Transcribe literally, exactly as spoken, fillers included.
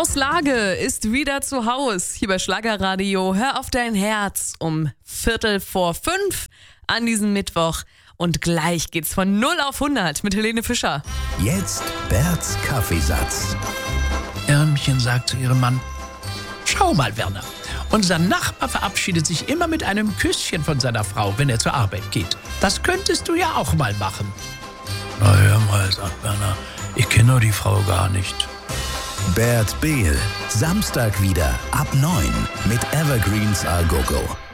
Bernas Lage ist wieder zu Haus. Hier bei Schlagerradio. Hör auf dein Herz um Viertel vor fünf an diesem Mittwoch. Und gleich geht's von null auf hundert mit Helene Fischer. Jetzt Berts Kaffeesatz. Ärmchen sagt zu ihrem Mann: Schau mal, Werner, unser Nachbar verabschiedet sich immer mit einem Küsschen von seiner Frau, wenn er zur Arbeit geht. Das könntest du ja auch mal machen. Na hör mal, sagt Werner, ich kenne doch die Frau gar nicht. Bert Behl, Samstag wieder ab neun mit Evergreens A Go Go.